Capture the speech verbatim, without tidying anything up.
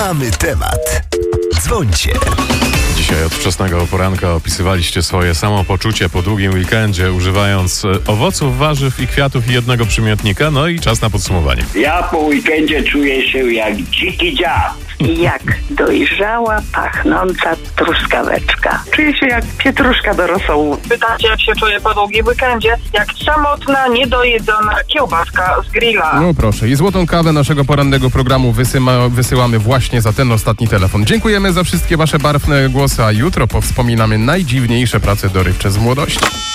Mamy temat. Dzwońcie. Dzisiaj od wczesnego poranka opisywaliście swoje samopoczucie po długim weekendzie, używając owoców, warzyw i kwiatów i jednego przymiotnika. No i czas na podsumowanie. Ja po weekendzie czuję się jak dziki dziad. Jak dojrzała, pachnąca truskaweczka. Czuję się jak pietruszka do rosołu. Pytacie, jak się czuję po długim weekendzie? Jak samotna, niedojedzona kiełbaska z grilla. No proszę, i złotą kawę naszego porannego programu wysyma, wysyłamy właśnie za ten ostatni telefon. Dziękujemy za wszystkie wasze barwne głosy, a jutro powspominamy najdziwniejsze prace dorywcze z młodości.